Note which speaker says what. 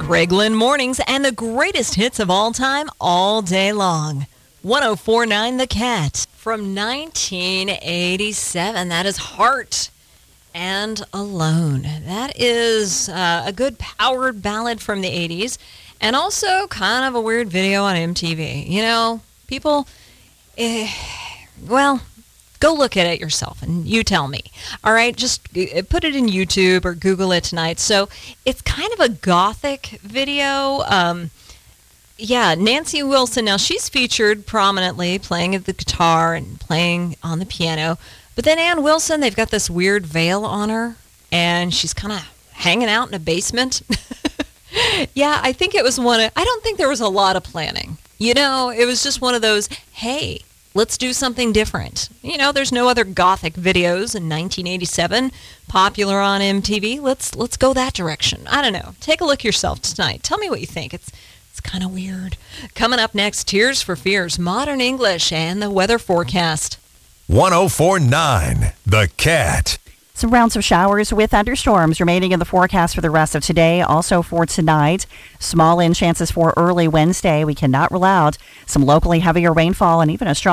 Speaker 1: Greg Lynn Mornings and the greatest hits of all time all day long. 104.9 The Cat from 1987. That is Heart and Alone. That is a good powered ballad from the 80s and also kind of a weird video on MTV. You know, people, go look at it yourself and you tell me. All right, just put it in YouTube or Google it tonight. So it's kind of a gothic video. Nancy Wilson, now she's featured prominently playing the guitar and playing on the piano. But then Ann Wilson, they've got this weird veil on her and she's kind of hanging out in a basement. Yeah, I think it was I don't think there was a lot of planning. You know, it was just one of those, hey, let's do something different. You know, there's no other gothic videos in 1987 popular on MTV. Let's go that direction. I don't know. Take a look yourself tonight. Tell me what you think. It's kind of weird. Coming up next, Tears for Fears, Modern English, and the weather forecast.
Speaker 2: 104.9 The Cat.
Speaker 3: Some rounds of showers with thunderstorms remaining in the forecast for the rest of today. Also for tonight, small in chances for early Wednesday. We cannot rule out some locally heavier rainfall and even a strong